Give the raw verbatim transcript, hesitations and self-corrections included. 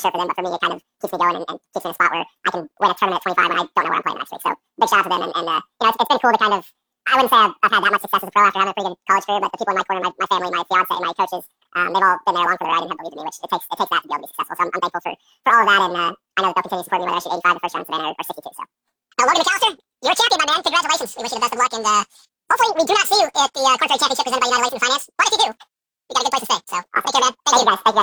sure for them, but for me, it kind of keeps me going and, and keeps me in a spot where I can win a tournament at twenty-five when I don't know where I'm playing next week. So big shout out to them, and, and uh, you know, it's, it's been cool to kind of, I wouldn't say I've, I've had that much success as a pro after having a pretty good college career, but the people in my corner, my, my family, my fiance, my coaches, um, they've all been there along for the ride and have believed in me, which it takes it takes that to be able to be successful. So I'm, I'm thankful for, for all of that, and uh, I know that they'll continue to support me whether I shoot eighty-five the first round of Savannah or, or sixty-two. So, uh, Logan McAllister, you're a champion, my man. Congratulations. We wish you the best of luck, and uh, hopefully we do not see you at the uh, Corn Ferry Championship presented by United Waste and Finance. But if you do, you got a good place to stay. So, uh, take care, man. Thank, Thank you guys. Thank you guys.